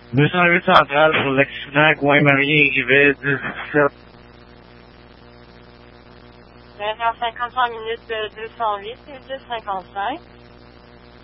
208 centrale pour l'accident, coin Marie-Rivet, 17. 20h55 minutes 208 et 255.